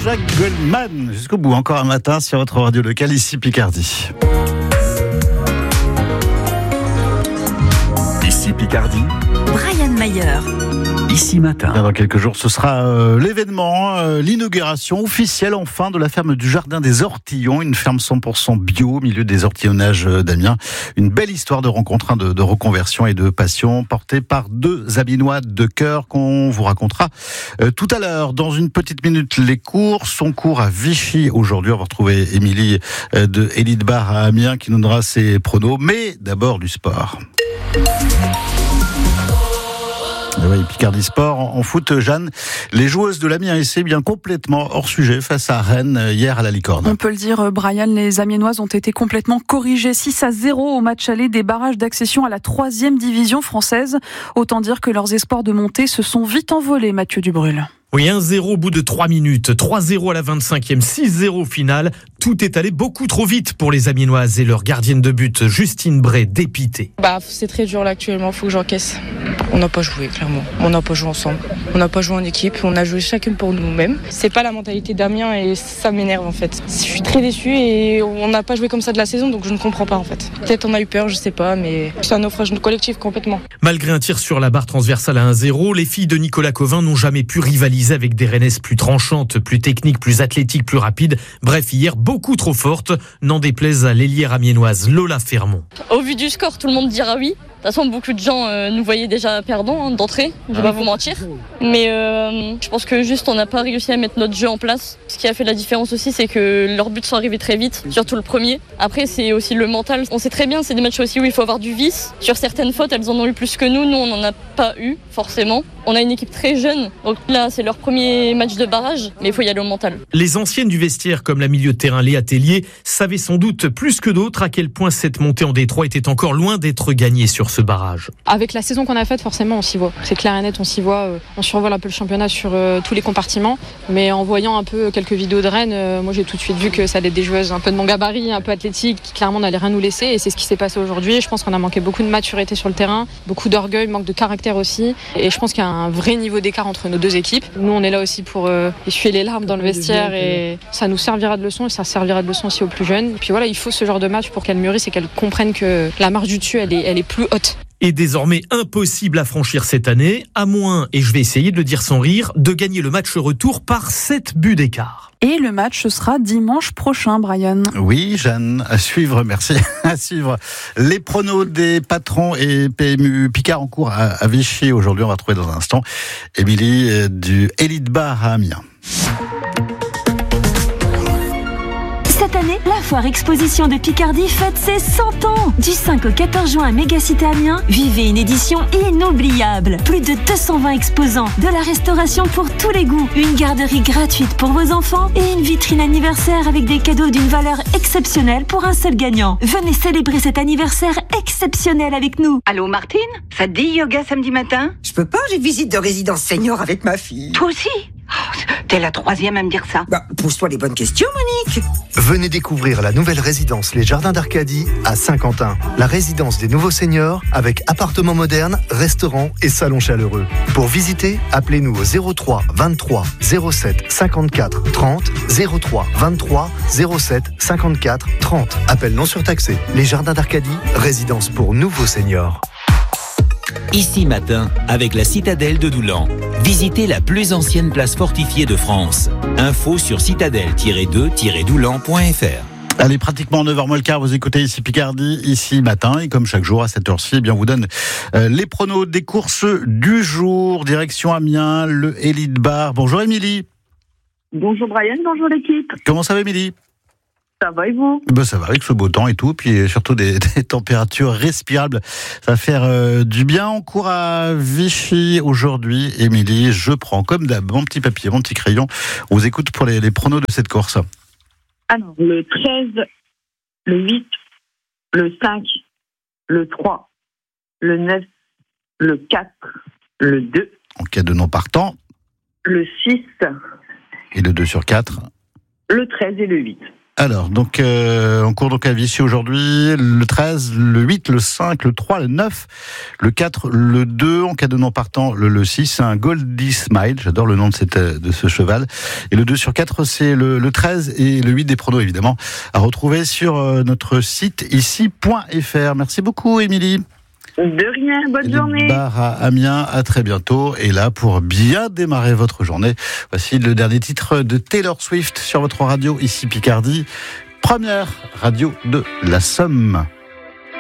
Jacques Goldman. Jusqu'au bout, encore un matin sur votre radio locale, ici Picardie. Ici Picardie, Brian Mayer. Ici Matin. Dans quelques jours, ce sera l'événement, l'inauguration officielle enfin de la ferme du Jardin des Ortillons, une ferme 100% bio au milieu des ortillonnages d'Amiens. Une belle histoire de rencontre, de reconversion et de passion portée par deux Amiénois de cœur qu'on vous racontera tout à l'heure. Dans une petite minute, les cours sont cours à Vichy aujourd'hui. On va retrouver Émilie de Elite Bar à Amiens qui nous donnera ses pronos. Mais d'abord du sport. Oui, Picardie Sport. En foot, Jeanne, les joueuses de l'Amiens SC bien complètement hors sujet face à Rennes hier à la Licorne. On peut le dire, Brian, les Amiénoises ont été complètement corrigées 6-0 au match aller des barrages d'accession à la 3e division française. Autant dire que leurs espoirs de montée se sont vite envolés, Mathieu Dubrul. Oui, 1-0 au bout de 3 minutes, 3-0 à la 25e, 6-0 au final. Tout est allé beaucoup trop vite pour les Amiénoises et leur gardienne de but, Justine Bray, dépitée. C'est très dur là actuellement, faut que j'encaisse. On n'a pas joué, clairement. On n'a pas joué ensemble. On n'a pas joué en équipe. On a joué chacun pour nous-mêmes. C'est pas la mentalité d'Amiens et ça m'énerve en fait. Je suis très déçue et on n'a pas joué comme ça de la saison, donc je ne comprends pas en fait. Peut-être on a eu peur, je sais pas, mais c'est un naufrage collectif complètement. Malgré un tir sur la barre transversale à 1-0, les filles de Nicolas Covin n'ont jamais pu rivaliser avec des Rennaises plus tranchantes, plus techniques, plus athlétiques, plus rapides. Bref, hier, beaucoup trop fortes, n'en déplaise à l'ailière amiénoise Lola Fermont. Au vu du score, tout le monde dira oui. De toute façon, beaucoup de gens nous voyaient déjà perdants d'entrée, je vais pas vous mentir. Mais je pense que juste on n'a pas réussi à mettre notre jeu en place. Ce qui a fait la différence aussi, c'est que leurs buts sont arrivés très vite, surtout le premier. Après, c'est aussi le mental. On sait très bien, c'est des matchs aussi où il faut avoir du vice. Sur certaines fautes, elles en ont eu plus que nous. Nous, on n'en a pas eu, forcément. On a une équipe très jeune, donc là, c'est leur premier match de barrage, mais il faut y aller au mental. Les anciennes du vestiaire, comme la milieu de terrain Léa Tellier, savaient sans doute plus que d'autres à quel point cette montée en Détroit était encore loin d'être gagnée sur ce barrage. Avec la saison qu'on a faite, forcément, on s'y voit. C'est clair et net, on s'y voit. On survole un peu le championnat sur tous les compartiments, mais en voyant un peu quelques vidéos de Rennes, moi j'ai tout de suite vu que ça allait être des joueuses un peu de mon gabarit, un peu athlétiques, qui clairement n'allaient rien nous laisser, et c'est ce qui s'est passé aujourd'hui. Je pense qu'on a manqué beaucoup de maturité sur le terrain, beaucoup d'orgueil, manque de caractère aussi, et je pense qu'il y a un vrai niveau d'écart entre nos deux équipes. Nous, on est là aussi pour essuyer les larmes dans le vestiaire, et ça nous servira de leçon, et ça servira de leçon aussi aux plus jeunes. Et puis voilà, il faut ce genre de match pour qu'elles mûrissent et qu'elles comprennent que la marche du dessus, elle est plus haute. Et désormais impossible à franchir cette année, à moins, et je vais essayer de le dire sans rire, de gagner le match retour par 7 buts d'écart. Et le match sera dimanche prochain, Brian. Oui, Jeanne, à suivre, merci. À suivre les pronos des patrons et PMU Picard en cours à Vichy. Aujourd'hui, on va trouver dans un instant Émilie du Elite Bar à Amiens. Cette année, la foire exposition de Picardie fête ses 100 ans. Du 5 au 14 juin à Mégacité Amiens, vivez une édition inoubliable. Plus de 220 exposants, de la restauration pour tous les goûts, une garderie gratuite pour vos enfants et une vitrine anniversaire avec des cadeaux d'une valeur exceptionnelle pour un seul gagnant. Venez célébrer cet anniversaire exceptionnel avec nous. Allô Martine, ça te dit yoga samedi matin? Je peux pas, j'ai visite de résidence senior avec ma fille. Toi aussi? T'es la 3e à me dire ça. Pose-toi les bonnes questions, Monique. Venez découvrir la nouvelle résidence Les Jardins d'Arcadie à Saint-Quentin. La résidence des nouveaux seniors avec appartements modernes, restaurants et salons chaleureux. Pour visiter, appelez-nous au 03 23 07 54 30 03 23 07 54 30. Appel non surtaxé. Les Jardins d'Arcadie, résidence pour nouveaux seniors. Ici Matin, avec la citadelle de Doulan. Visitez la plus ancienne place fortifiée de France. Info sur citadelle-2-doulan.fr. Allez, pratiquement 9h moins le quart, vous écoutez ici Picardie, ici Matin, et comme chaque jour à cette heure-ci, on vous donne les pronos des courses du jour. Direction Amiens, le Elite Bar. Bonjour Émilie. Bonjour Brian, bonjour l'équipe. Comment ça va Émilie ? Ça va et vous ? Ça va avec ce beau temps et tout, puis surtout des températures respirables. Ça va faire du bien. On court à Vichy aujourd'hui. Émilie, je prends comme d'hab mon petit papier, mon petit crayon. On vous écoute pour les pronos de cette course. Alors, le 13, le 8, le 5, le 3, le 9, le 4, le 2. En cas de non partant. Le 6. Et le 2 sur 4. Le 13 et le 8. Alors, donc, on court donc à Vichy aujourd'hui, le 13, le 8, le 5, le 3, le 9, le 4, le 2, en cas de non partant, le 6, un Goldie Smile, j'adore le nom de ce cheval, et le 2 sur 4, c'est le 13 et le 8 des pronos, évidemment, à retrouver sur notre site ici.fr. Merci beaucoup, Émilie. De rien, bonne journée. Bar à Amiens, à très bientôt. Et là, pour bien démarrer votre journée, voici le dernier titre de Taylor Swift sur votre radio, ici Picardie, première radio de la Somme.